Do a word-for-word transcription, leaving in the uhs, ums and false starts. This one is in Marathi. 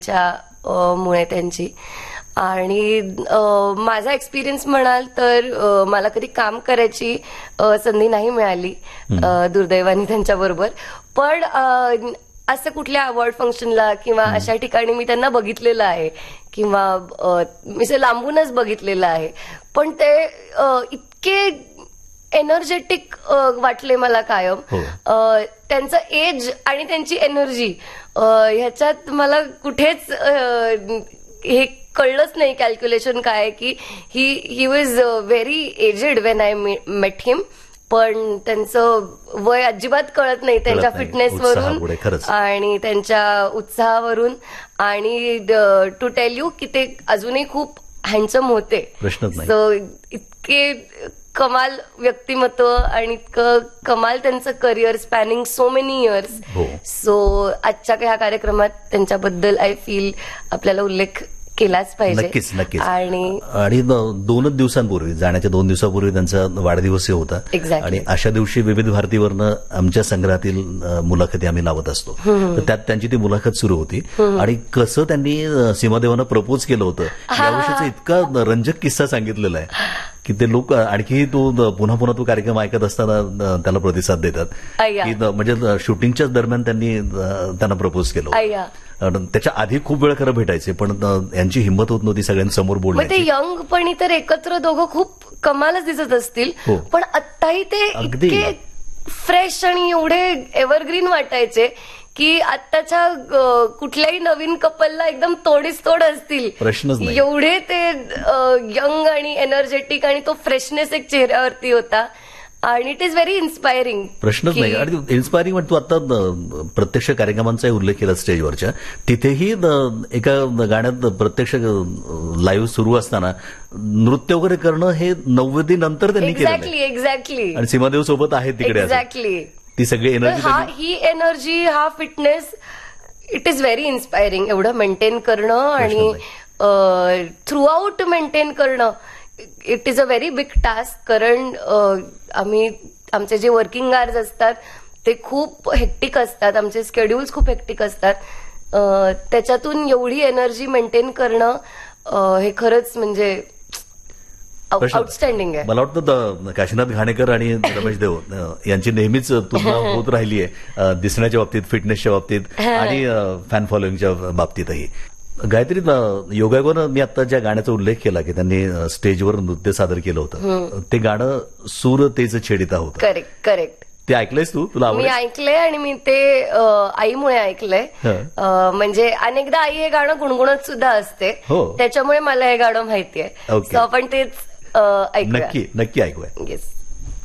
च्या मुळे त्यांची. आणि माझा एक्सपिरियन्स म्हणाल तर मला कधी काम करायची संधी नाही मिळाली दुर्दैवाने त्यांच्याबरोबर. पण असं कुठल्या अवॉर्ड फंक्शनला किंवा अशा ठिकाणी मी त्यांना बघितलेलं आहे किंवा मी ते लांबूनच बघितलेलं आहे. पण ते इतके एनर्जेटिक वाटले मला कायम. त्यांचं एज आणि त्यांची एनर्जी ह्याच्यात मला कुठेच हे कळलंच नाही कॅल्क्युलेशन काय की ही he was very aged when I met हिम. पण त्यांचं वय अजिबात कळत नाही त्यांच्या फिटनेसवरून आणि त्यांच्या उत्साहावरून. आणि टू टेल यू की ते अजूनही खूप हँडसम होते. सो इतके कमाल व्यक्तिमत्व आणि इतकं कमाल त्यांचं career spanning so many years. So आजच्या ह्या कार्यक्रमात त्यांच्याबद्दल आय फील आपल्याला उल्लेख केलाच पाहिजे. नक्कीच नक्कीच. आणि आणि दोनच दिवसांपूर्वी जाण्याच्या दोन दिवसापूर्वी त्यांचा वाढदिवस होता. आणि अशा दिवशी विविध भारतीवरनं आमच्या संग्रहातील मुलाखती आम्ही लावत असतो. तर त्यात त्यांची ती मुलाखत सुरू होती. आणि कसं त्यांनी सीमादेवांना प्रपोज केलं होतं याविषयीचा इतका रंजक किस्सा सांगितलेला आहे की ते लोक आणखी तो पुन्हा पुन्हा तो कार्यक्रम ऐकत असताना त्याला प्रतिसाद देतात की म्हणजे शूटिंगच्याच दरम्यान त्यांनी त्यांना प्रपोज केलं. त्याच्या आधी खूप वेळ खरं भेटायचे पण यांची हिंमत होत नव्हती सगळ्यांसमोर बोलण्याची. ते यंग पण तर एकत्र दोघं खूप कमालच दिसत असतील. पण आत्ताही ते इतके फ्रेश आणि एवढे एव्हरग्रीन वाटायचे की आत्ताच्या कुठल्याही नवीन कपलला एकदम तोडीस तोड असतील. प्रश्नच नाही. एवढे ते यंग आणि एनर्जेटिक आणि तो फ्रेशनेस एक चेहऱ्यावरती होता. आणि इट इज व्हेरी इन्स्पायरिंग. प्रश्नच नाही. आणि इन्स्पायरिंग म्हणजे तू आता प्रत्यक्ष कार्यक्रमांचाही उल्लेख केला स्टेजवरच्या. तिथेही एका गाण्यात प्रत्यक्ष लाईव्ह सुरू असताना नृत्य वगैरे करणं हे नव्वदी नंतर त्यांनी केलं. Exactly exactly. आणि सीमादेव सोबत आहेत तिकडे. एक्झॅक्टली. ती सगळी एनर्जी ही एनर्जी हा fitness it is very inspiring. एवढं मेंटेन करणं आणि थ्रू आउट मेंटेन करणं it is a very big task. कारण आम्ही आमचे जे वर्किंग आवर्स असतात ते खूप हेक्टिक असतात. आमचे स्केड्युल्स खूप हेक्टिक असतात. त्याच्यातून एवढी एनर्जी मेंटेन करणं हे खरंच म्हणजे आउटस्टँडिंग आहे. मला वाटतं काशीनाथ घाणेकर आणि रमेश देव यांची नेहमीच तुलना होत राहिली आहे दिसण्याच्या बाबतीत, फिटनेसच्या बाबतीत आणि फॅन फॉलोईंगच्या बाबतीतही. गायत्री, योगायोगानं मी आता ज्या गाण्याचा उल्लेख केला की त्यांनी स्टेजवर नृत्य सादर केलं होतं ते गाणं सूर तेज छेडिता होतं. Correct correct. ते ऐकलंयस तू? तुला मी ऐकलंय आणि मी ते आईमुळे ऐकलंय. म्हणजे अनेकदा आई हे गाणं गुणगुणत सुद्धा असते. त्याच्यामुळे मला हे गाणं माहितीये. आपण तेच ऐकूया. नक्की नक्की ऐकूया. येस.